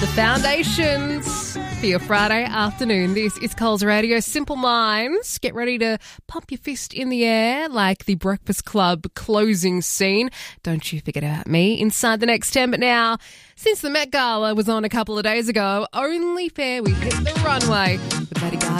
The foundations for your Friday afternoon. This is Coles Radio. Simple Minds. Get ready to pump your fist in the air like the Breakfast Club closing scene. Don't you forget about me inside the next 10. But now, since the Met Gala was on a couple of days ago, only fair we hit the runway with Lady Gaga